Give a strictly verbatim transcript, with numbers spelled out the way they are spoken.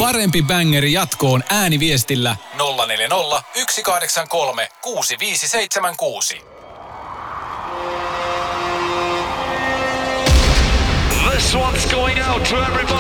Parempi bängeri jatkoon ääniviestillä nolla neljä nolla, yksi kahdeksan kolme, kuusi viisi seitsemän kuusi. This one's going out to everybody.